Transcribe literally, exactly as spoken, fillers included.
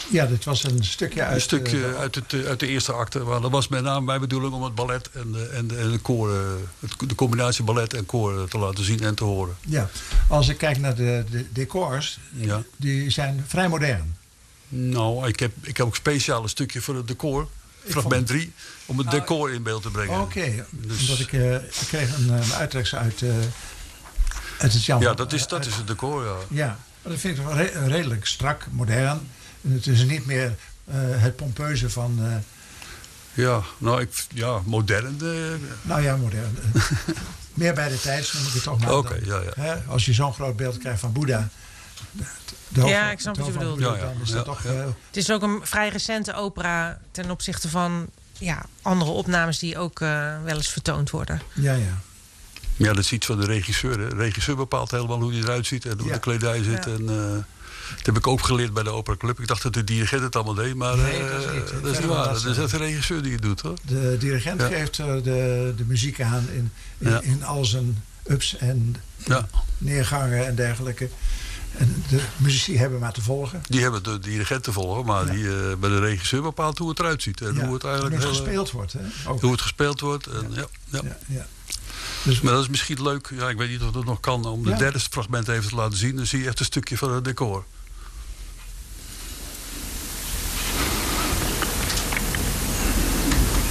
Ja, dit was een stukje uit... Een stukje uh, uit, het, uit de eerste acte. Maar dat was met name mijn bedoeling om het ballet en de, en de, en de koor, de combinatie ballet en koor te laten zien en te horen. Ja, als ik kijk naar de, de decors, ja. die zijn vrij modern. Nou, ik heb, ik heb ook speciaal een stukje voor het decor. Fragment drie, om het decor in beeld te brengen. Oké, okay. dus, omdat ik, uh, ik kreeg een, een uittreksel uit, uh, uit het Jan. Ja, dat is, dat is het decor, ja. Ja, dat vind ik wel re redelijk strak, modern. En het is niet meer uh, het pompeuze van... Uh, ja, nou, ik, ja, modern. Uh, nou ja, modern. Meer bij de tijd, noem ik het toch maar. Oké, okay, ja, ja. Hè, als je zo'n groot beeld krijgt van Boeddha... Ja, ik snap wat je bedoelt. Ja, ja. Is ja, toch, ja. Uh, het is ook een vrij recente opera ten opzichte van ja, andere opnames die ook uh, wel eens vertoond worden. Ja, ja. Ja, dat is iets van de regisseur. Hè. De regisseur bepaalt helemaal hoe hij eruit ziet en hoe ja. de kledij zit. Ja. En, uh, dat heb ik ook geleerd bij de Opera Club. Ik dacht dat de dirigent het allemaal deed, maar nee, uh, dat is niet, dat is niet waar. Dat is echt de regisseur die het doet, hoor. De dirigent ja. geeft uh, de, de muziek aan in, in, ja. in al zijn ups en ja. neergangen en dergelijke. En de muzici hebben maar te volgen. Die hebben de dirigent te volgen, maar ja. die, uh, bij de regisseur bepaalt hoe het eruit ziet. En ja. hoe het eigenlijk hoe het heel, gespeeld wordt. Hè? Ook. Hoe het gespeeld wordt. En, ja. Ja, ja. Ja, ja. Dus, maar dat is misschien leuk, ja, ik weet niet of dat nog kan, om de ja. derde fragment even te laten zien. Dan zie je echt een stukje van het decor.